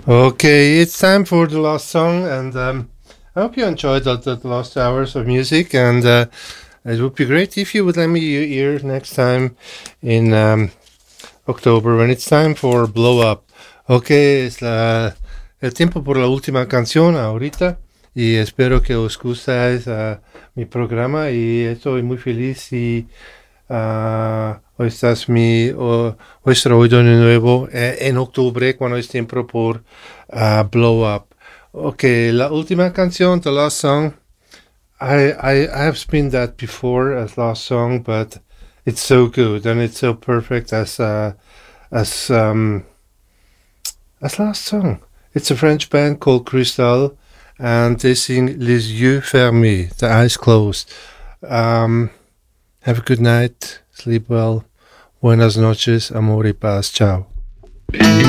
Okay, it's time for the last song, and I hope you enjoyed the last hours of music. And it would be great if you would lend me your ear next time in October when it's time for Blow Up. Okay, el tiempo por la última canción ahorita y espero que os guste mi programa y estoy muy feliz si hoy estás vuestro oído de nuevo en octubre cuando es tiempo por Blow Up. Okay, la última canción, the last song. I have spun that before as last song, but it's so good and it's so perfect as last song. It's a French band called Cristal, and they sing Les Yeux Fermés, the eyes closed. Have a good night, sleep well. Buenas noches, amor y paz. Ciao.